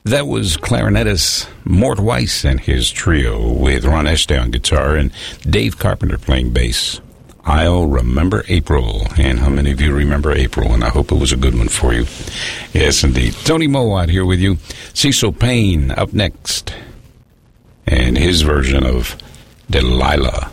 That was clarinetist Mort Weiss and his trio with Ron Estey on guitar and Dave Carpenter playing bass. I'll Remember April. And how many of you remember April? And I hope it was a good one for you. Yes, indeed. Tony Mowat here with you. Cecil Payne up next. And his version of Delilah.